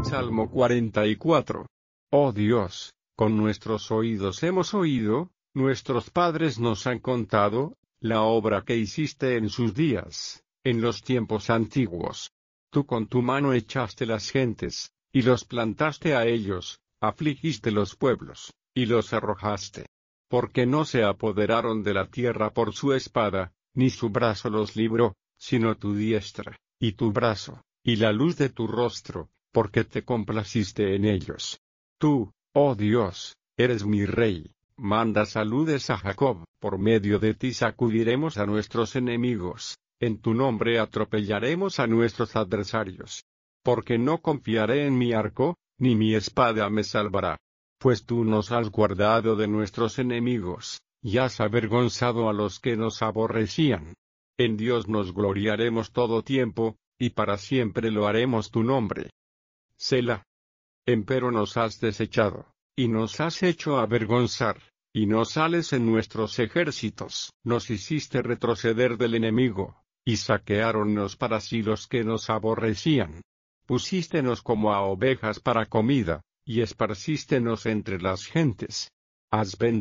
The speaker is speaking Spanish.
Salmo 44. Oh Dios, con nuestros oídos hemos oído, nuestros padres nos han contado, la obra que hiciste en sus días, en los tiempos antiguos. Tú con tu mano echaste las gentes, y los plantaste a ellos, afligiste los pueblos, y los arrojaste. Porque no se apoderaron de la tierra por su espada, ni su brazo los libró, sino tu diestra, y tu brazo, y la luz de tu rostro, porque te complaciste en ellos. Tú, oh Dios, eres mi Rey, manda saludes a Jacob, por medio de ti sacudiremos a nuestros enemigos, en tu nombre atropellaremos a nuestros adversarios. Porque no confiaré en mi arco, ni mi espada me salvará. Pues tú nos has guardado de nuestros enemigos, y has avergonzado a los que nos aborrecían. En Dios nos gloriaremos todo tiempo, y para siempre lo haremos tu nombre. Selah. Empero nos has desechado, y nos has hecho avergonzar, y no sales en nuestros ejércitos. Nos hiciste retroceder del enemigo, y saqueáronnos para sí los que nos aborrecían. Pusístenos como a ovejas para comida, y esparcístenos entre las gentes. Has